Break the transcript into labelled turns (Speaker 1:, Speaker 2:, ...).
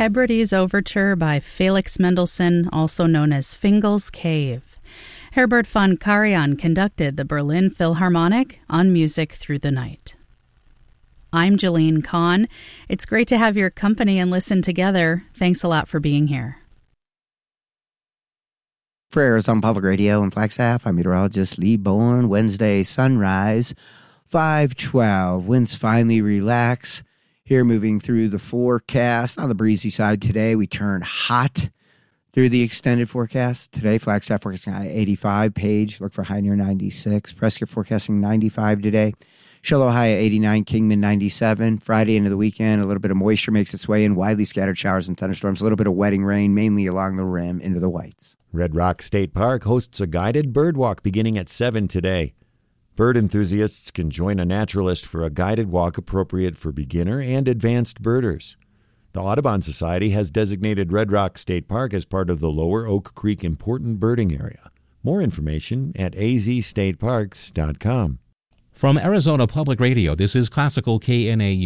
Speaker 1: Hebrides Overture by Felix Mendelssohn, also known as Fingal's Cave. Herbert von Karajan conducted the Berlin Philharmonic on Music Through the Night. I'm Jolene Kahn. It's great to have your company and listen together. Thanks a lot for being here.
Speaker 2: For Arizona Public Radio and Flagstaff, I'm meteorologist Lee Bourne. Wednesday sunrise, 5:12. Winds finally relax. Here moving through the forecast. On the breezy side today, we turn hot through the extended forecast. Today, Flagstaff forecasting high 85. Page, look for high near 96. Prescott forecasting 95 today. Shiloh high at 89. Kingman 97. Friday into the weekend, a little bit of moisture makes its way in. Widely scattered showers and thunderstorms. A little bit of wetting rain, mainly along the rim into the whites.
Speaker 3: Red Rock State Park hosts a guided bird walk beginning at 7 today. Bird enthusiasts can join a naturalist for a guided walk appropriate for beginner and advanced birders. The Audubon Society has designated Red Rock State Park as part of the Lower Oak Creek Important Birding Area. More information at azstateparks.com.
Speaker 4: From Arizona Public Radio, this is Classical KNAU.